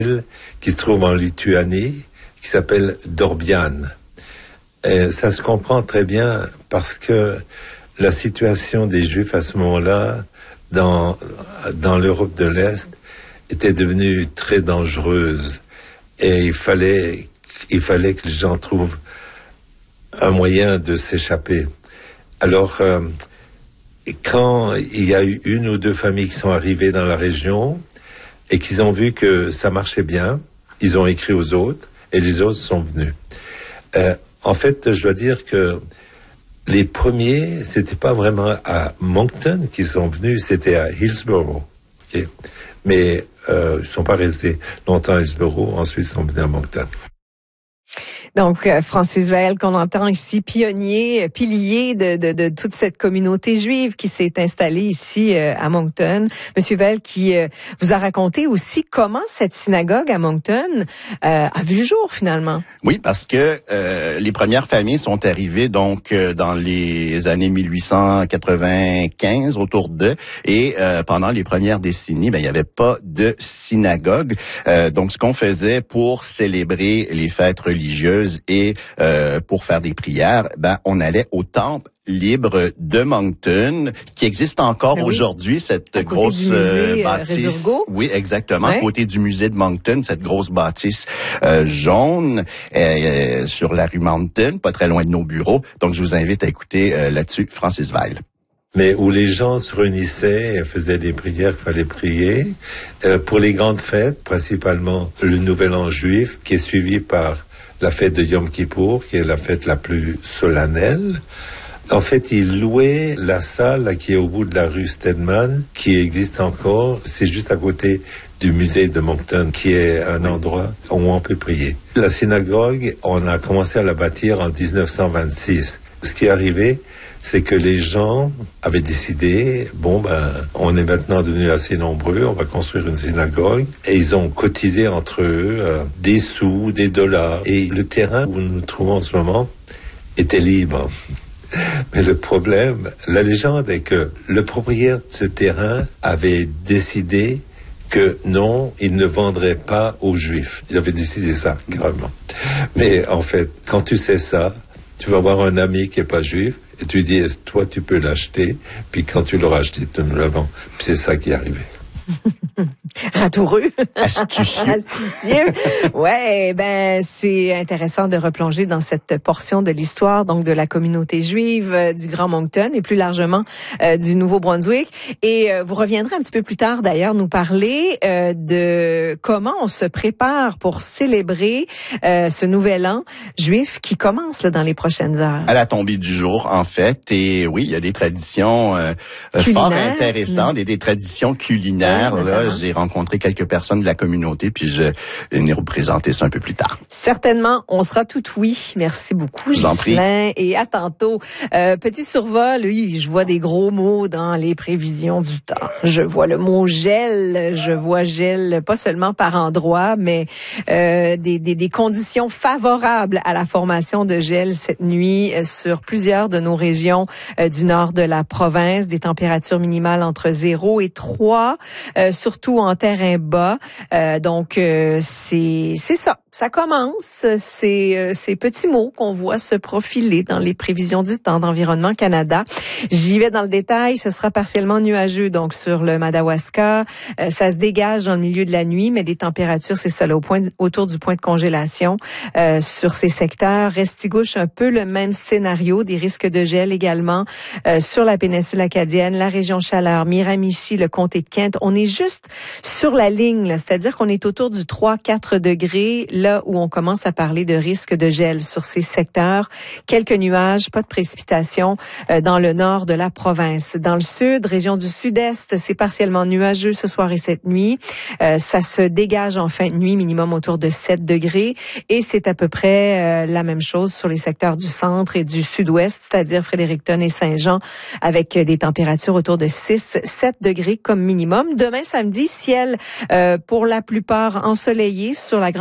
qui se trouve en Lituanie, qui s'appelle Dorbian. Et ça se comprend très bien parce que la situation des Juifs à ce moment-là, dans l'Europe de l'Est, était devenue très dangereuse. Et il fallait que les gens trouvent un moyen de s'échapper. Alors, quand il y a eu une ou deux familles qui sont arrivées dans la région et qu'ils ont vu que ça marchait bien, ils ont écrit aux autres et les autres sont venus. En fait, je dois dire que les premiers, c'était pas vraiment à Moncton qu'ils sont venus, c'était à Hillsborough. Okay? Mais ils sont pas restés longtemps à Hillsborough, ensuite ils sont venus à Moncton. Donc, Francis Vael, qu'on entend ici, pilier de toute cette communauté juive qui s'est installée ici à Moncton. Monsieur Vael, qui vous a raconté aussi comment cette synagogue à Moncton a vu le jour finalement. Oui, parce que les premières familles sont arrivées donc dans les années 1895 autour d'eux, et pendant les premières décennies, il n'y avait pas de synagogue. Donc, ce qu'on faisait pour célébrer les fêtes religieuses et pour faire des prières, on allait au temple libre de Moncton, qui existe encore aujourd'hui, cette grosse bâtisse. Oui, exactement, à côté du musée de Moncton, cette grosse bâtisse jaune sur la rue Moncton, pas très loin de nos bureaux. Donc, je vous invite à écouter là-dessus Francis Vael. Mais où les gens se réunissaient et faisaient des prières qu'il fallait prier. Pour les grandes fêtes, principalement le Nouvel An juif, qui est suivi par la fête de Yom Kippour, qui est la fête la plus solennelle. En fait, ils louaient la salle là, qui est au bout de la rue Stedman, qui existe encore. C'est juste à côté du musée de Moncton, qui est un endroit où on peut prier. La synagogue, on a commencé à la bâtir en 1926. Ce qui est arrivé, c'est que les gens avaient décidé, on est maintenant devenus assez nombreux, on va construire une synagogue. Et ils ont cotisé entre eux des sous, des dollars. Et le terrain où nous nous trouvons en ce moment était libre. Mais le problème, la légende est que le propriétaire de ce terrain avait décidé que non, il ne vendrait pas aux Juifs. Il avait décidé ça, carrément. Mais en fait, quand tu sais ça, tu vas voir un ami qui est pas juif, et tu dis, toi, tu peux l'acheter, puis quand tu l'auras acheté, tu me le vends. Puis c'est ça qui est arrivé. Ratoureux. Astucieux. Ouais, c'est intéressant de replonger dans cette portion de l'histoire, donc de la communauté juive du Grand Moncton et plus largement du Nouveau-Brunswick. Et vous reviendrez un petit peu plus tard d'ailleurs nous parler de comment on se prépare pour célébrer ce nouvel an juif qui commence là, dans les prochaines heures. À la tombée du jour, en fait. Et oui, il y a des traditions fort intéressantes et des traditions culinaires. Là, j'ai rencontré quelques personnes de la communauté, puis je vais venir vous présenter ça un peu plus tard. Certainement, on sera tout oui. Merci beaucoup, Ghislain. Et à tantôt. Petit survol, oui, je vois des gros mots dans les prévisions du temps. Je vois le mot gel, pas seulement par endroit, mais des conditions favorables à la formation de gel cette nuit sur plusieurs de nos régions du nord de la province. Des températures minimales entre 0 et 3. Surtout en terrain bas. Donc, c'est ça. Ça commence. Ces petits mots qu'on voit se profiler dans les prévisions du temps d'Environnement Canada. J'y vais dans le détail. Ce sera partiellement nuageux, donc, sur le Madawaska. Ça se dégage dans le milieu de la nuit, mais des températures, c'est ça, là, autour du point de congélation sur ces secteurs. Restigouche, un peu le même scénario. Des risques de gel également sur la péninsule acadienne, la région Chaleur, Miramichi, le comté de Kent. On est juste sur la ligne, là, c'est-à-dire qu'on est autour du 3-4 degrés, là où on commence à parler de risque de gel sur ces secteurs. Quelques nuages, pas de précipitations dans le nord de la province. Dans le sud, région du sud-est, c'est partiellement nuageux ce soir et cette nuit. Ça se dégage en fin de nuit, minimum autour de 7 degrés. Et c'est à peu près la même chose sur les secteurs du centre et du sud-ouest, c'est-à-dire Fredericton et Saint-Jean, avec des températures autour de 6-7 degrés comme minimum. Demain, samedi, ciel pour la plupart ensoleillé sur la grande majorité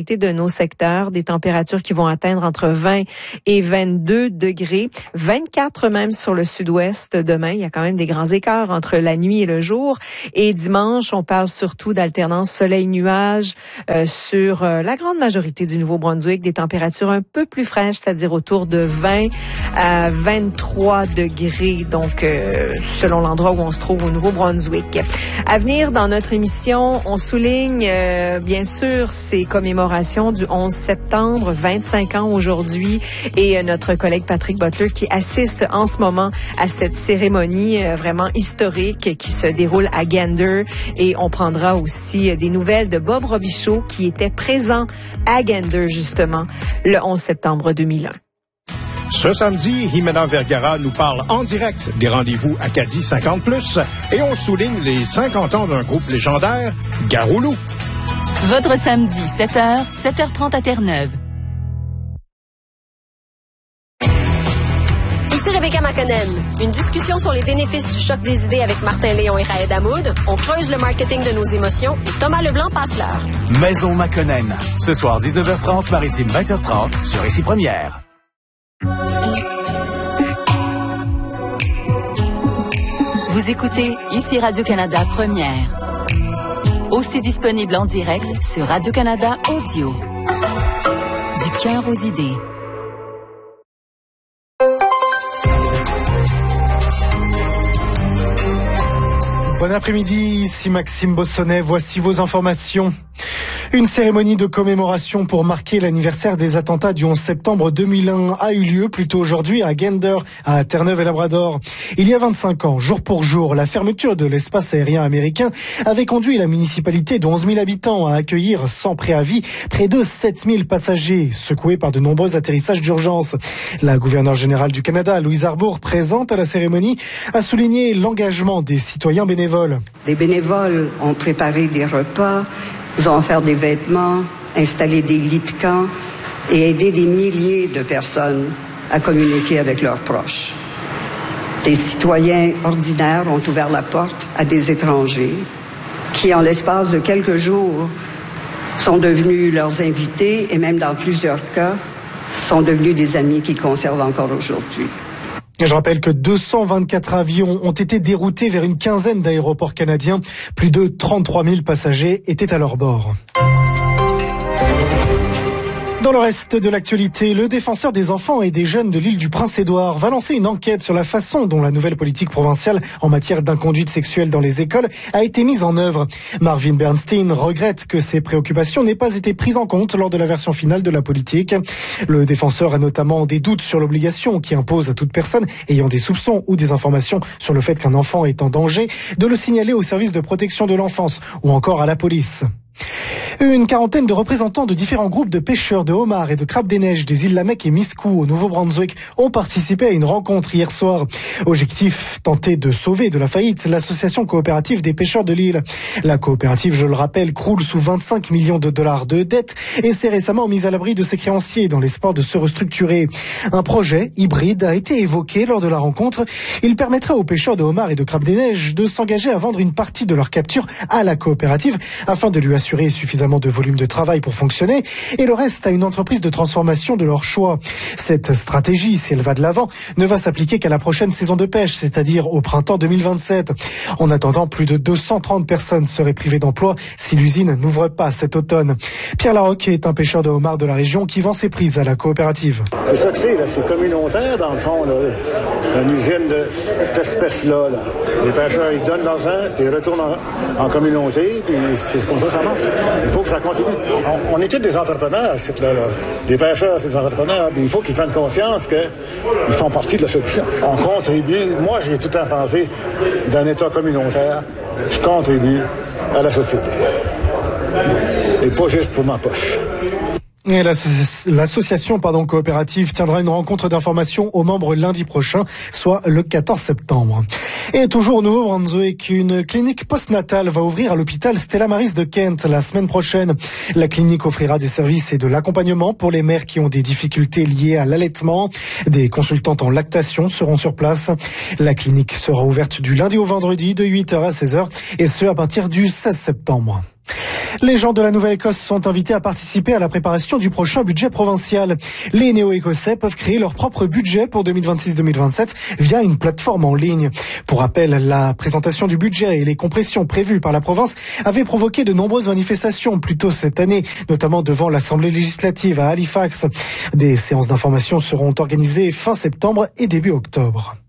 majorité de nos secteurs, des températures qui vont atteindre entre 20 et 22 degrés, 24 même sur le sud-ouest demain. Il y a quand même des grands écarts entre la nuit et le jour. Et dimanche, on parle surtout d'alternance soleil-nuage sur la grande majorité du Nouveau-Brunswick, des températures un peu plus fraîches, c'est-à-dire autour de 20 à 23 degrés, donc selon l'endroit où on se trouve au Nouveau-Brunswick. À venir dans notre émission, on souligne bien sûr ces commémorations du 11 septembre, 25 ans aujourd'hui, et notre collègue Patrick Butler qui assiste en ce moment à cette cérémonie vraiment historique qui se déroule à Gander, et on prendra aussi des nouvelles de Bob Robichaud qui était présent à Gander justement le 11 septembre 2001. Ce samedi, Jimena Vergara nous parle en direct des rendez-vous Acadie 50+, et on souligne les 50 ans d'un groupe légendaire, Garoulou. Votre samedi, 7h, 7h30 à Terre-Neuve. Ici Rebecca McConnell. Une discussion sur les bénéfices du choc des idées avec Martin Léon et Raed Hamoud. On creuse le marketing de nos émotions et Thomas Leblanc passe l'heure. Maison McConnell. Ce soir, 19h30, Maritime 20h30, sur Ici Première. Vous écoutez Ici Radio-Canada Première. Aussi disponible en direct sur Radio-Canada Audio. Du cœur aux idées. Bon après-midi, ici Maxime Bossonnet, voici vos informations. Une cérémonie de commémoration pour marquer l'anniversaire des attentats du 11 septembre 2001 a eu lieu plus tôt aujourd'hui à Gander, à Terre-Neuve-et-Labrador. Il y a 25 ans, jour pour jour, la fermeture de l'espace aérien américain avait conduit la municipalité de 11 000 habitants à accueillir sans préavis près de 7 000 passagers, secoués par de nombreux atterrissages d'urgence. La gouverneure générale du Canada, Louise Arbour, présente à la cérémonie, a souligné l'engagement des citoyens bénévoles. Les bénévoles ont préparé des repas, ils ont offert des vêtements, installé des lits de camp et aidé des milliers de personnes à communiquer avec leurs proches. Des citoyens ordinaires ont ouvert la porte à des étrangers qui, en l'espace de quelques jours, sont devenus leurs invités et même dans plusieurs cas, sont devenus des amis qu'ils conservent encore aujourd'hui. Je rappelle que 224 avions ont été déroutés vers une quinzaine d'aéroports canadiens. Plus de 33 000 passagers étaient à leur bord. Dans le reste de l'actualité, le défenseur des enfants et des jeunes de l'île du Prince-Édouard va lancer une enquête sur la façon dont la nouvelle politique provinciale en matière d'inconduite sexuelle dans les écoles a été mise en œuvre. Marvin Bernstein regrette que ces préoccupations n'aient pas été prises en compte lors de la version finale de la politique. Le défenseur a notamment des doutes sur l'obligation qui impose à toute personne ayant des soupçons ou des informations sur le fait qu'un enfant est en danger de le signaler au service de protection de l'enfance ou encore à la police. Une quarantaine de représentants de différents groupes de pêcheurs de homards et de crabes des neiges des îles Lamec et Miscou au Nouveau-Brunswick ont participé à une rencontre hier soir. Objectif, tenter de sauver de la faillite l'association coopérative des pêcheurs de l'île. La coopérative, je le rappelle, croule sous 25 millions de dollars de dettes et s'est récemment mise à l'abri de ses créanciers dans l'espoir de se restructurer. Un projet hybride a été évoqué lors de la rencontre. Il permettrait aux pêcheurs de homards et de crabes des neiges de s'engager à vendre une partie de leur capture à la coopérative afin de lui assurer suffisamment de volume de travail pour fonctionner et le reste à une entreprise de transformation de leur choix. Cette stratégie, si elle va de l'avant, ne va s'appliquer qu'à la prochaine saison de pêche, c'est-à-dire au printemps 2027. En attendant, plus de 230 personnes seraient privées d'emploi si l'usine n'ouvre pas cet automne. Pierre Larocque est un pêcheur de homards de la région qui vend ses prises à la coopérative. C'est ça que c'est, là. C'est communautaire dans le fond, là. Une usine de cette espèce-là. Là. Les pêcheurs, ils donnent de l'argent, ils retournent en communauté, puis c'est comme ça que ça marche. Il faut que ça continue. On est tous des entrepreneurs à ce là. Les pêcheurs, c'est des entrepreneurs, puis il faut qu'ils prennent conscience qu'ils font partie de la solution. On contribue. Moi, j'ai tout le temps pensé d'un État communautaire. Je contribue à la société. Et pas juste pour ma poche. Et l'association coopérative tiendra une rencontre d'information aux membres lundi prochain, soit le 14 septembre. Et toujours au Nouveau-Brunswick, une clinique postnatale va ouvrir à l'hôpital Stella Maris de Kent la semaine prochaine. La clinique offrira des services et de l'accompagnement pour les mères qui ont des difficultés liées à l'allaitement. Des consultantes en lactation seront sur place. La clinique sera ouverte du lundi au vendredi de 8h à 16h et ce à partir du 16 septembre. Les gens de la Nouvelle-Écosse sont invités à participer à la préparation du prochain budget provincial. Les néo-écossais peuvent créer leur propre budget pour 2026-2027 via une plateforme en ligne. Pour rappel, la présentation du budget et les compressions prévues par la province avaient provoqué de nombreuses manifestations plus tôt cette année, notamment devant l'Assemblée législative à Halifax. Des séances d'information seront organisées fin septembre et début octobre.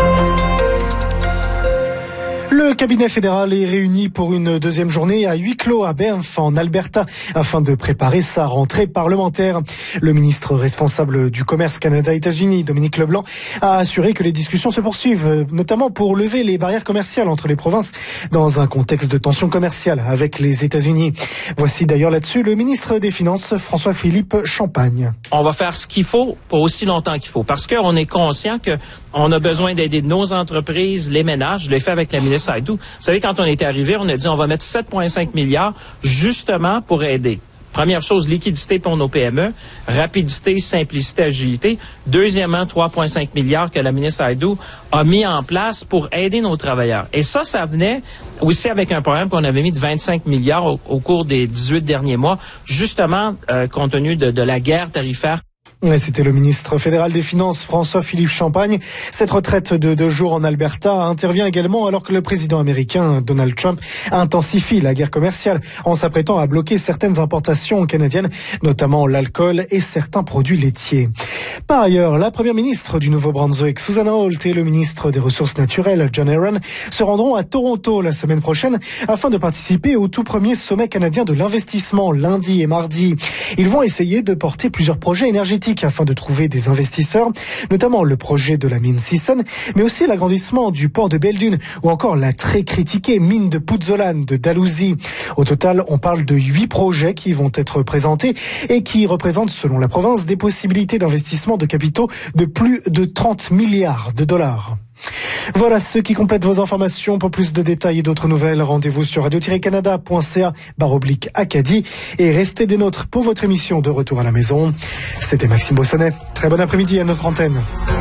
Le cabinet fédéral est réuni pour une deuxième journée à huis clos à Banff, en Alberta, afin de préparer sa rentrée parlementaire. Le ministre responsable du commerce Canada-États-Unis, Dominique Leblanc, a assuré que les discussions se poursuivent, notamment pour lever les barrières commerciales entre les provinces dans un contexte de tension commerciale avec les États-Unis. Voici d'ailleurs là-dessus le ministre des Finances, François-Philippe Champagne. On va faire ce qu'il faut pour aussi longtemps qu'il faut, parce qu'on est conscient qu'on a besoin d'aider nos entreprises, les ménages. Je l'ai fait avec la ministre Saïdou. Vous savez, quand on est arrivé, on a dit on va mettre 7,5 milliards justement pour aider. Première chose, liquidité pour nos PME, rapidité, simplicité, agilité. Deuxièmement, 3,5 milliards que la ministre Saïdou a mis en place pour aider nos travailleurs. Et ça venait aussi avec un programme qu'on avait mis de 25 milliards au cours des 18 derniers mois, justement compte tenu de la guerre tarifaire. C'était le ministre fédéral des Finances, François-Philippe Champagne. Cette retraite de 2 jours en Alberta intervient également alors que le président américain Donald Trump intensifie la guerre commerciale en s'apprêtant à bloquer certaines importations canadiennes, notamment l'alcool et certains produits laitiers. Par ailleurs, la première ministre du Nouveau-Brunswick, Susan Holt, et le ministre des Ressources naturelles, John Herron, se rendront à Toronto la semaine prochaine afin de participer au tout premier sommet canadien de l'investissement lundi et mardi. Ils vont essayer de porter plusieurs projets énergétiques afin de trouver des investisseurs, notamment le projet de la mine Sisson, mais aussi l'agrandissement du port de Belledune ou encore la très critiquée mine de Putzolan de Dalhousie. Au total, on parle de 8 projets qui vont être présentés et qui représentent, selon la province, des possibilités d'investissement de capitaux de plus de 30 milliards de dollars. Voilà ce qui complète vos informations. Pour plus de détails et d'autres nouvelles, rendez-vous sur radio-canada.ca/Acadie et restez des nôtres pour votre émission de Retour à la maison. C'était Maxime Bossonnet. Très bon après-midi à notre antenne.